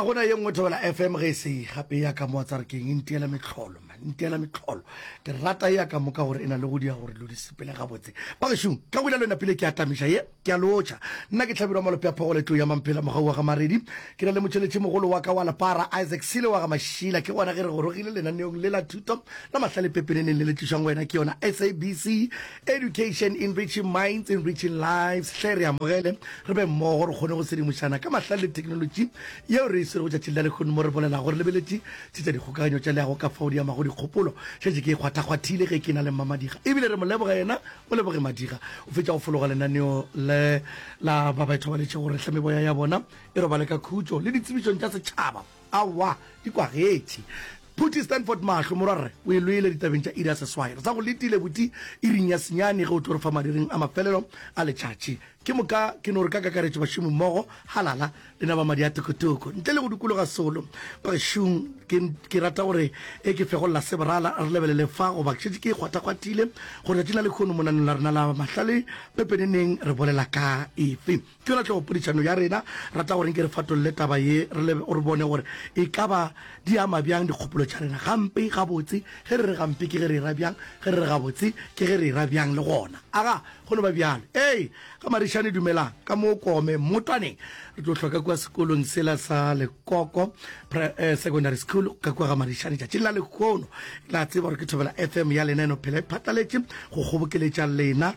ga gona ye nngwe thobela FM ge se gape ya ka mo tsara keng ntiela metlholo ke rata ya ka moka gore ena le go dia gore lo di sepele ga botse ba ge shung ka go ile lena pele ke atamisha ye ke a locha nna ke tlhabirwa malope ya phogole to ya mamphela mogau wa ga maredi ke na le motšheletše mogolo wa ka wa lapara Isaac Sile wa ga mashila ke gona ge re go rogile lenaneong le la thuto la mahlale pepeneneng le le tlišwang wena ke yona SABC Education Enriching Minds Enriching Lives hle re amogele re be mmogo re kgone go sedimošana ka mahlale le technology yeo re isere go tšatši la lekgono mo re bolela gore lebeletše tšitša dikgokaganyo tša leago ka fao di amago dikgopolo šetše ke kgwathakgwathile ge ke na le mamadiga ebile re mo leboga yena o leboge madiga o fetša go fologa lenaneo le la ba baetho ba letše gore hlameboya ya bona e robale ka khutšo le ditsebišong tša setšhaba awa di kwagetše Puti Stanford mahlo morare o ilwele ditabeng tša ira seswai re sa go letile buti iring ya senyane ge o tlo re fa madiring a mafelelo a letšatši ke moka ke no re ka kakaretšo bašomo mmogo halala le na ba madi a tokotoko ntle le go dikologa solo bašong ke rata gore e ke fegolola seberala re lebelele fa go ba šetše ke kgwathakgwathile gore tšatši la lekgono monanong la rena la mahlale pepeneneng re bolela ka efe ke yona tlhogopodišano ya rena rata gore nke re fatolole taba ye re bone gore e ka ba di ama bjang dikgopolo tša rena gampe gabotse ge re re gampe ke ge re ra bjang ge re re gabotse ke ge re ra bjang le gona aga go no ba bjalo ka marišane dumelang ka mo kome motwaneng re tlo hloka kwa sekolong sela sa lekoko secondary school ka kwa ga marišane tšatši la lekgono la tseba gore ke thobela FM ya lena eno phela e phatlaletše go kgobokeletša lena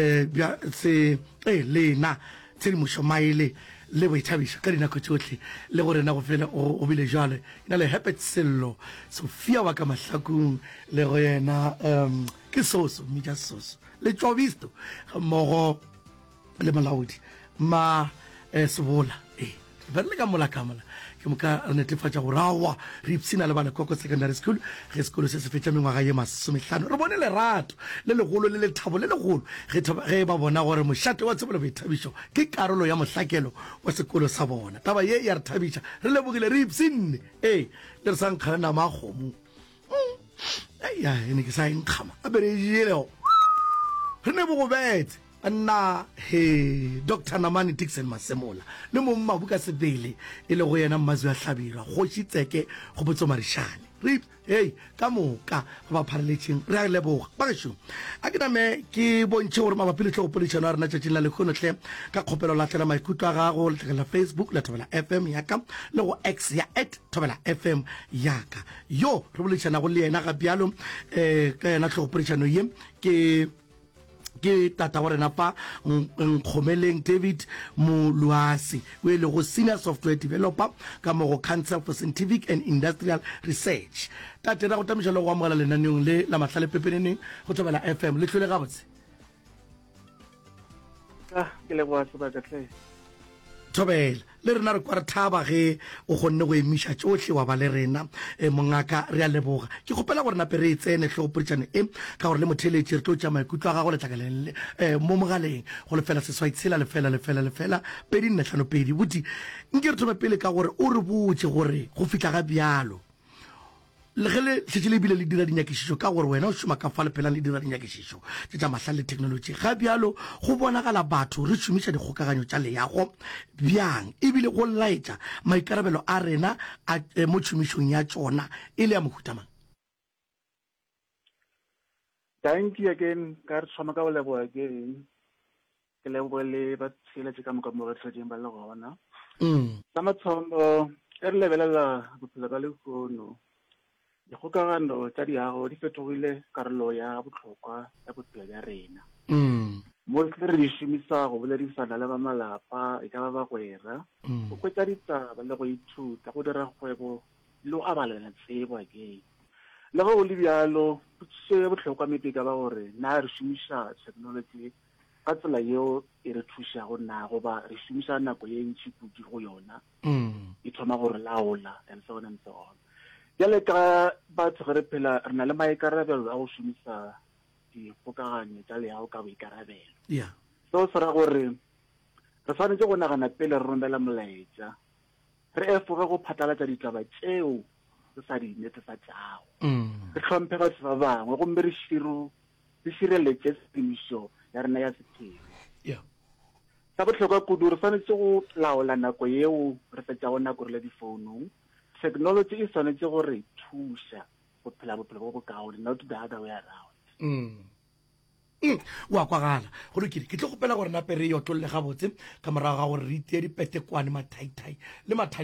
lena tshedimošo maele le boithabiša ka dinako tšotlhe le gore na go fela o bile jalo ena le Herbert Sello Sofia wa ka mahlakong le go yena ke soso mija soso le tšobisto mmogo le molaodi ma sebola ba le ka mola kamala ke moka re netefatša gore awa re ipsina le ba lekoko secondary school ge sekolo se se fetša mengwaga ye 15 re bone lerato le legolo le lethabo le legolo ge ba bona gore mošate wa tsebolo boithabišo ke karolo ya mohlakelo wa sekolo sa bona taba ye ya re thabiša re lebogile re ipsinne le re sa nkgana nama a kgomo ene ke sa enkgama a berejelego re ne bogobetse nna Dr. Namani Dixon Masemola le mo mmabuka sebele e le go yena mmazwi a hlabirwa go tšitseke go botso marishane re ka moka go ba phareletšeng re a leboga ba gešo a ke name ke bontšhe gore mabapi le tlhogopodišano a rena tšatšing la lekgonotlhe ka kgopelo latlela maikutlo a gago le tlhakela Facebook la thobela FM yaka le go X ya @thobela FM yaka yo re boledišana go le yena ga bjalo ka yena tlhogopodišano ye ke tata wa rena pa nkgomeleng David Moluasi o le go senior software developer ka mo go Council for Scientific and Industrial Research tate ra go tamiša le go amogela lenaneong le la mahlale pepeneneng go thobela FM le tlhole gabotse ke le go tsaba tle thobela le rena re kwa re thaba ge o gonne go emiša tšohle wa ba le rena mongaka re a leboga ke kgopela gore nape re tsene tlhogopodišano ka gore le motheletše re tlo tša maikutlo a gago le tlakeleng mo mogaleng go lefela seswai tshela lefela pedi nne hlano pedi boti nke re thome pele ka gore o re botse gore go fihla ga bjalo le ge le tšetše le bile le dira dinyakišišo ka gore wena o šoma ka fa lephelang le dira dinyakišišo tša mahlale le technology ga bjalo go bonagala batho re šomiša dikgokaganyo tša leago bjang ebile go laetša maikarabelo a rena mo tšomišong ya tšona e le ya mohutamang thank you again ka re tshwama ka go leboga again ke leboge le ba tsheletše ka moka mo re tlhoding ba le gona sa mathomo e re lebelela bophelo ka lekgono dikgokagano tša diago di fetogile karolo ya bohlokwa ya bophelo ya rena mo re di šomiša go boledisana le ba malapa e ka ba bagwera go kwetša ditaba le go ithuta go dira kgwebo le go abalana tsebo again le go le bjalo potšišo ya bohlokwa mepe ka ba gore na re šomiša technology ka tsela yeo e re thušago na goba re šomiša nako ye ntši kudu go yona e thoma gore laola and so on and so on jale ka batho re phela re na le maikarabelo a go šomiša dikgokaganyo tša leago ka boikarabelo seo se ra gore re tshwanetse go nagana pele re romela molaetša re efoge go phatlalatša ditaba tšeo re sa di netefatšago re tlhomphe batho ba bangwe gomme re šireletše tshedimošo ya rena ya sephiri sa botlhokwa kudu re tshwanetse go laola nako eo re fetsago nako re le difounung. Technology e tshwanetse go re thusa go phela bophelo bo bokaone, not the other way around. Wa kwagala go lokile ke tle go pela gore nape re yo tlolle ga botse ka morago ga gore re itie dipetekwane mathaithai le